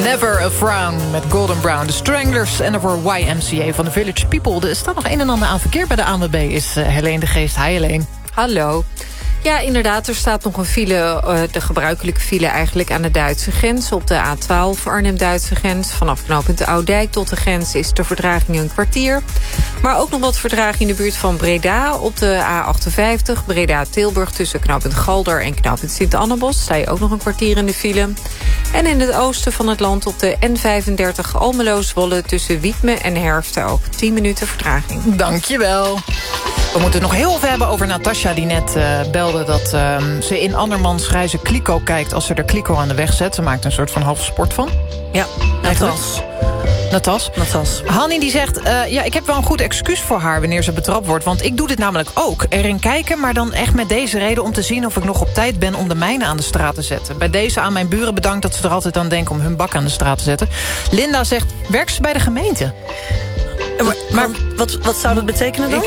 Never a Frown met Golden Brown. De Stranglers en voor YMCA van de Village People. Er staat nog een en ander aan verkeer bij de ANWB. Is Helene de Geest. Hi Helene. Hallo. Ja, inderdaad, er staat nog een file, de gebruikelijke file eigenlijk aan de Duitse grens. Op de A12 Arnhem-Duitse grens. Vanaf knooppunt Oudijk tot de grens is de vertraging een kwartier. Maar ook nog wat vertraging in de buurt van Breda. Op de A58 Breda-Tilburg tussen knooppunt Galder en knooppunt Sint-Annebos. Sta je ook nog een kwartier in de file. En in het oosten van het land op de N35 Almelo-Zwolle tussen Wiedme en Herften ook 10 minuten vertraging. Dankjewel. We moeten het nog heel veel hebben over Natasja die net belde dat ze in andermans grijze kliko kijkt als ze er kliko aan de weg zet. Ze maakt een soort van halve sport van. Ja, Natas. Hanni die zegt, ik heb wel een goed excuus voor haar wanneer ze betrapt wordt. Want ik doe dit namelijk ook. Erin kijken, maar dan echt met deze reden om te zien of ik nog op tijd ben om de mijne aan de straat te zetten. Bij deze aan mijn buren bedankt dat ze er altijd aan denken om hun bak aan de straat te zetten. Linda zegt, werkt ze bij de gemeente? Maar wat zou dat betekenen dan?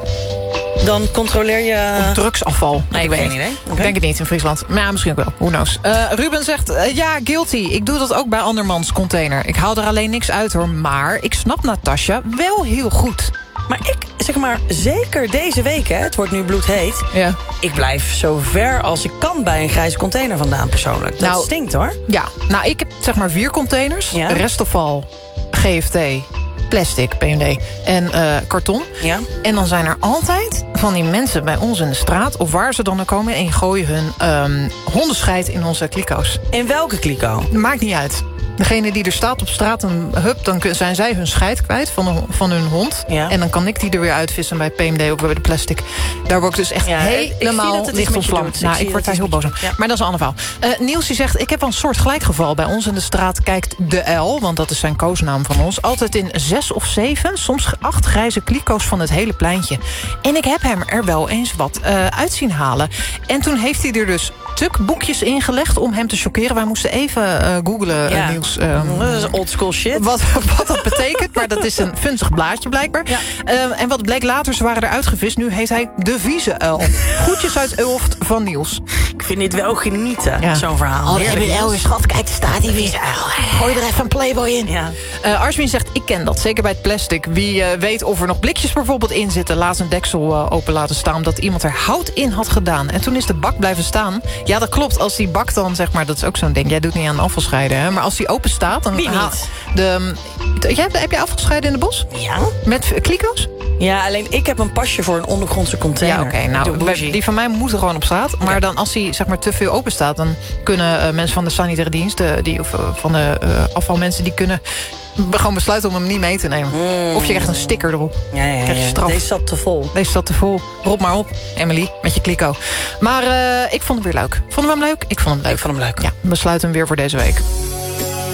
Dan controleer je... Op drugsafval. Nee, ik weet het niet. Ik denk het niet in Friesland. Maar ja, misschien ook wel. Who knows. Ruben zegt, guilty. Ik doe dat ook bij andermans container. Ik haal er alleen niks uit hoor. Maar ik snap Natasja wel heel goed. Maar zeg maar, zeker deze week, hè, het wordt nu bloedheet. Ja. Ik blijf zo ver als ik kan bij een grijze container vandaan persoonlijk. Dat stinkt hoor. Ja, ik heb zeg maar 4 containers. Ja. Restafval, GFT, plastic, PMD en karton. Ja. En dan zijn er altijd van die mensen bij ons in de straat, of waar ze dan ook komen, en gooien hun hondenscheid in onze kliko's. In welke kliko? Maakt niet uit. Degene die er staat op straat, dan zijn zij hun scheid kwijt van hun hond. Ja. En dan kan ik die er weer uitvissen bij PMD of bij de plastic. Daar word ik dus echt helemaal licht op vlam. Ik word daar heel boos om. Ja. Maar dat is een ander verhaal. Niels die zegt, ik heb wel een soort gelijkgeval. Bij ons in de straat kijkt de L, want dat is zijn koosnaam van ons, altijd in 6 of 7, soms 8 grijze kliko's van het hele pleintje. En ik heb hem er wel eens wat uit zien halen. En toen heeft hij er dus tukboekjes ingelegd om hem te chockeren. Wij moesten even googlen, Niels. Dat is old school shit. Wat dat betekent, maar dat is een funzig blaadje blijkbaar. Ja. En wat bleek later, ze waren eruit gevist. Nu heet hij de vieze uil. Groetjes uit Ulft van Niels. Ik vind dit wel genieten, zo'n verhaal. Oh, heb je de uil weer, schat. Kijk, daar staat die vieze uil. Gooi er even een Playboy in. Ja. Arswin zegt, ik ken dat, zeker bij het plastic. Wie weet of er nog blikjes bijvoorbeeld in zitten. Laat een deksel open laten staan, omdat iemand er hout in had gedaan. En toen is de bak blijven staan. Ja, dat klopt. Als die bak dan, zeg maar, dat is ook zo'n ding. Jij doet niet aan afvalscheiden, hè? Maar als die open staat, dan... Wie niet? Heb je afvalscheiden in de bos? Ja. Met kliko's? Ja, alleen ik heb een pasje voor een ondergrondse container. Ja, oké. Die van mij moeten gewoon op straat. Maar dan als die zeg maar te veel open staat, dan kunnen mensen van de sanitaire dienst, van de afvalmensen, die kunnen gewoon besluiten om hem niet mee te nemen. Of je krijgt een sticker erop. Ja. Straf. Deze zat te vol. Rot maar op, Emily, met je kliko. Maar ik vond hem weer leuk. Vond je hem leuk? Ik vond hem leuk. Ja, we sluiten hem weer voor deze week.